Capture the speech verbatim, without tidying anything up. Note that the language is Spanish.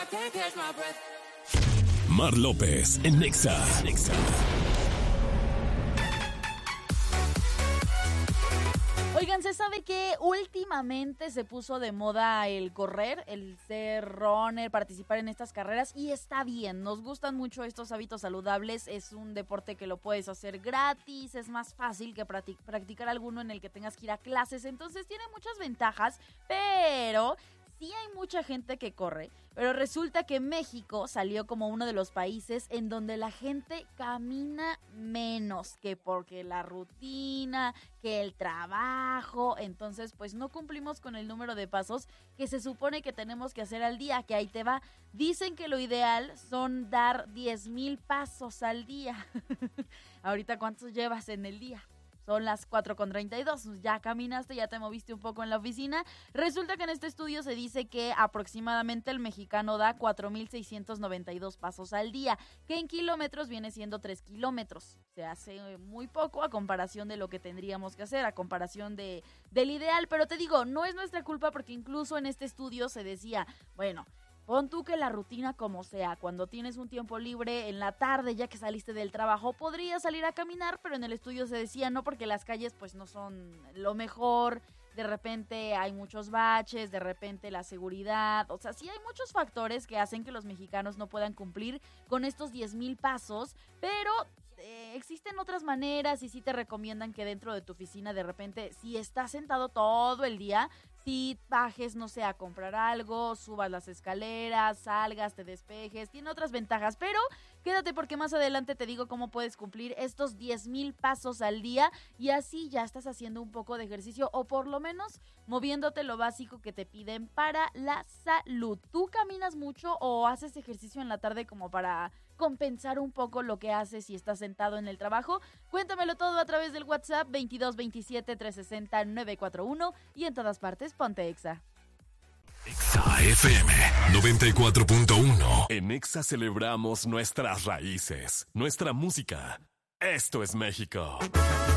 Mar López en Nexa. Nexa. Oigan, ¿se sabe que últimamente se puso de moda el correr, el ser runner, participar en estas carreras? Y está bien, nos gustan mucho estos hábitos saludables, es un deporte que lo puedes hacer gratis, es más fácil que practic- practicar alguno en el que tengas que ir a clases, entonces tiene muchas ventajas, pero sí hay mucha gente que corre, pero resulta que México salió como uno de los países en donde la gente camina menos, que porque la rutina, que el trabajo, entonces pues no cumplimos con el número de pasos que se supone que tenemos que hacer al día, que ahí te va. Dicen que lo ideal son dar diez mil pasos al día. Ahorita, ¿cuántos llevas en el día? Son las cuatro con treinta y dos, ya caminaste, ya te moviste un poco en la oficina. Resulta que en este estudio se dice que aproximadamente el mexicano da cuatro mil seiscientos noventa y dos pasos al día, que en kilómetros viene siendo tres kilómetros. Se hace muy poco a comparación de lo que tendríamos que hacer, a comparación de, del ideal. Pero te digo, no es nuestra culpa porque incluso en este estudio se decía, bueno, pon tú que la rutina como sea, cuando tienes un tiempo libre en la tarde, ya que saliste del trabajo, podrías salir a caminar, pero en el estudio se decía no porque las calles pues no son lo mejor, de repente hay muchos baches, de repente la seguridad, o sea, sí hay muchos factores que hacen que los mexicanos no puedan cumplir con estos diez mil pasos, pero eh, existen otras maneras y sí te recomiendan que dentro de tu oficina de repente, si estás sentado todo el día, si bajes, no sé, a comprar algo, subas las escaleras, salgas, te despejes, tiene otras ventajas, pero quédate porque más adelante te digo cómo puedes cumplir estos diez mil pasos al día y así ya estás haciendo un poco de ejercicio o por lo menos moviéndote lo básico que te piden para la salud. ¿Tú caminas mucho o haces ejercicio en la tarde como para compensar un poco lo que haces si estás sentado en el trabajo? Cuéntamelo todo a través del WhatsApp veintidós veintisiete trescientos sesenta nueve cuatro uno y en todas partes ponte Exa. Exa F M noventa y cuatro punto uno. En Exa celebramos nuestras raíces, nuestra música. Esto es México.